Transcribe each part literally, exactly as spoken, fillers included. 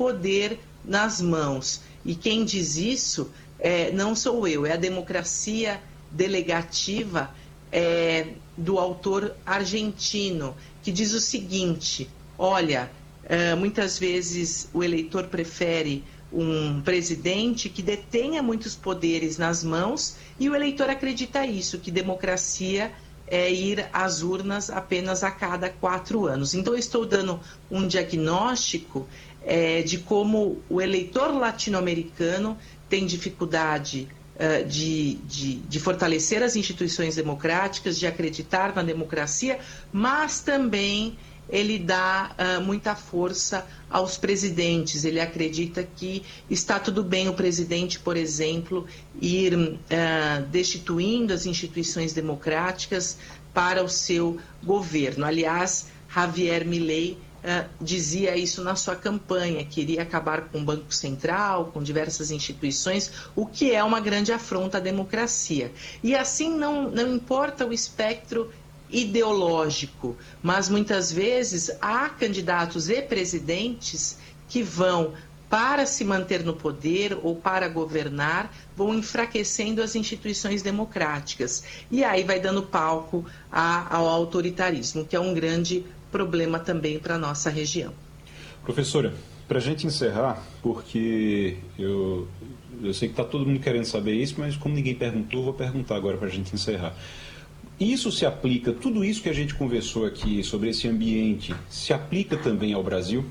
poder nas mãos. E quem diz isso é, não sou eu, é a democracia delegativa é, do autor argentino, que diz o seguinte: olha, é, muitas vezes o eleitor prefere um presidente que detenha muitos poderes nas mãos, e o eleitor acredita isso, que democracia é ir às urnas apenas a cada quatro anos. Então, eu estou dando um diagnóstico é, de como o eleitor latino-americano tem dificuldade uh, de, de, de fortalecer as instituições democráticas, de acreditar na democracia, mas também ele dá uh, muita força aos presidentes. Ele acredita que está tudo bem o presidente, por exemplo, ir uh, destituindo as instituições democráticas para o seu governo. Aliás, Javier Milei uh, dizia isso na sua campanha, queria acabar com o Banco Central, com diversas instituições, o que é uma grande afronta à democracia. E assim não, não importa o espectro ideológico, mas muitas vezes há candidatos e presidentes que vão, para se manter no poder ou para governar, vão enfraquecendo as instituições democráticas. E aí vai dando palco a, ao autoritarismo, que é um grande problema também para a nossa região. Professora, para a gente encerrar, porque eu, eu sei que está todo mundo querendo saber isso, mas como ninguém perguntou, vou perguntar agora para a gente encerrar. Isso se aplica, tudo isso que a gente conversou aqui sobre esse ambiente, se aplica também ao Brasil?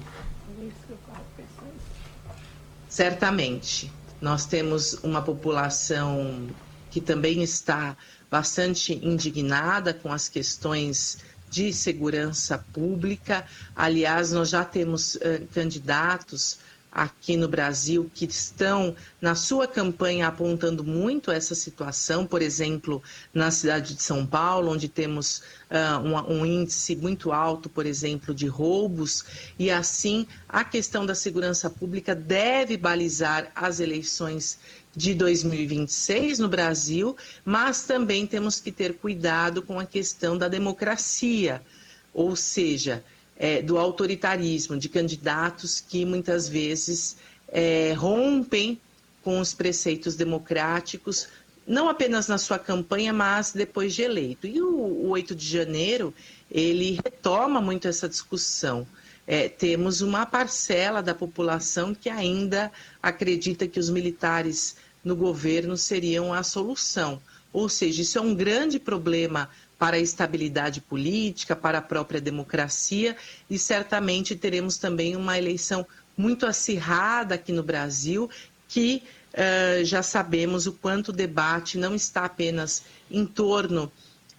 Certamente. Nós temos uma população que também está bastante indignada com as questões de segurança pública. Aliás, nós já temos uh, candidatos aqui no Brasil que estão na sua campanha apontando muito essa situação, por exemplo, na cidade de São Paulo, onde temos uh, um, um índice muito alto, por exemplo, de roubos, e assim a questão da segurança pública deve balizar as eleições de dois mil e vinte e seis no Brasil, mas também temos que ter cuidado com a questão da democracia, ou seja, É, do autoritarismo, de candidatos que muitas vezes é, rompem com os preceitos democráticos, não apenas na sua campanha, mas depois de eleito. E o, o oito de janeiro, ele retoma muito essa discussão. É, temos uma parcela da população que ainda acredita que os militares no governo seriam a solução. Ou seja, isso é um grande problema para a estabilidade política, para a própria democracia, e certamente teremos também uma eleição muito acirrada aqui no Brasil, que uh, já sabemos o quanto o debate não está apenas em torno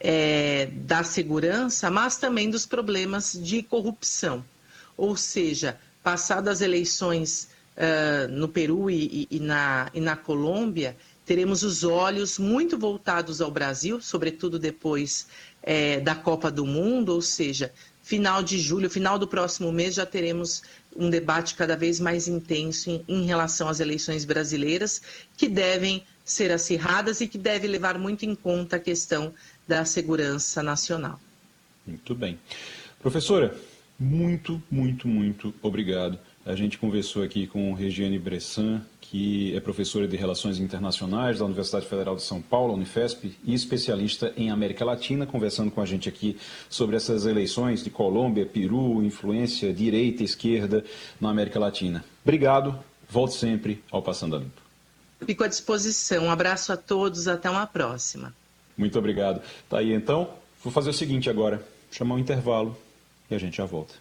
é, da segurança, mas também dos problemas de corrupção. Ou seja, passadas as eleições uh, no Peru e, e, na, e na Colômbia, teremos os olhos muito voltados ao Brasil, sobretudo depois é, da Copa do Mundo, ou seja, final de julho, final do próximo mês, já teremos um debate cada vez mais intenso em, em relação às eleições brasileiras, que devem ser acirradas e que devem levar muito em conta a questão da segurança nacional. Muito bem. Professora, muito, muito, muito obrigado. A gente conversou aqui com Regiane Bressan, que é professora de Relações Internacionais da Universidade Federal de São Paulo, Unifesp, e especialista em América Latina, conversando com a gente aqui sobre essas eleições de Colômbia, Peru, influência direita e esquerda na América Latina. Obrigado, volte sempre ao Passando a Limpo. Fico à disposição. Um abraço a todos, até uma próxima. Muito obrigado. Tá aí então, vou fazer o seguinte agora, chamar um intervalo e a gente já volta.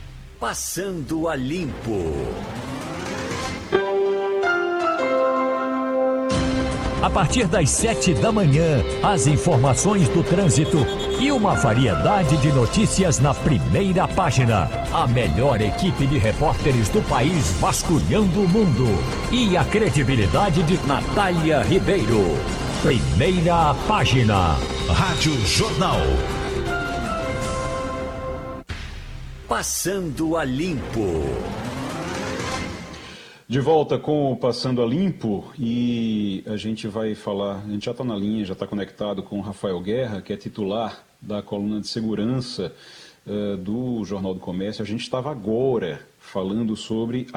Passando a Limpo. A partir das sete da manhã, as informações do trânsito e uma variedade de notícias na primeira página. A melhor equipe de repórteres do país vasculhando o mundo. E a credibilidade de Natália Ribeiro. Primeira página. Rádio Jornal. Passando a Limpo. De volta com o Passando a Limpo, e a gente vai falar, a gente já está na linha, já está conectado com o Rafael Guerra, que é titular da coluna de segurança uh, do Jornal do Comércio. A gente estava agora falando sobre a